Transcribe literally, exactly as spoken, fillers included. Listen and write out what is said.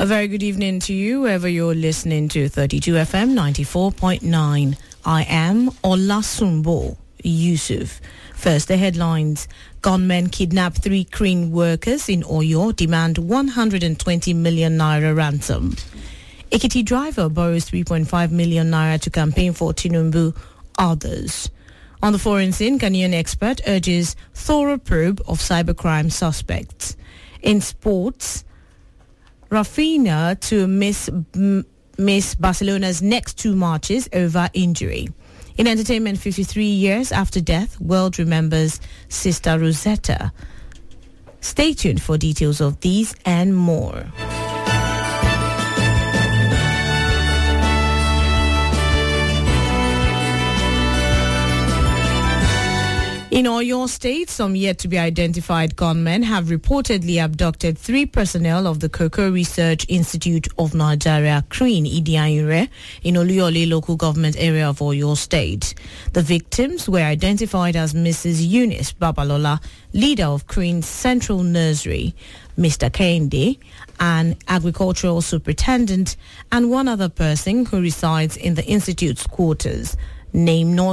A very good evening to you, wherever you're listening to thirty-two F M ninety-four point nine. I am Olasunbo Yusuf. First, the headlines. Gunmen kidnap three crane workers in Oyo, demand one hundred twenty million naira ransom. Ekiti driver borrows three point five million naira to campaign for Tinubu. Others. On the foreign scene, Ghanaian expert urges thorough probe of cybercrime suspects. In sports, Rafinha to miss m- miss Barcelona's next two matches over injury. In entertainment, fifty-three years after death, world remembers Sister Rosetta. Stay tuned for details of these and more. In Oyo State, some yet-to-be-identified gunmen have reportedly abducted three personnel of the Cocoa Research Institute of Nigeria, C R I N, Idianyure, in Oluyole local government area of Oyo State. The victims were identified as Missus Eunice Babalola, leader of C R I N's Central Nursery, Mister Kende, an agricultural superintendent, and one other person who resides in the institute's quarters, named